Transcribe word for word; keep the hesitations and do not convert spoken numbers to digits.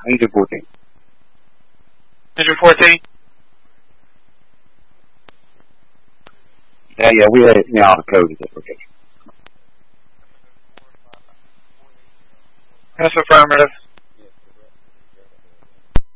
Engine fourteen. Engine fourteen? Yeah, yeah, we had it now the code is that location. That's affirmative.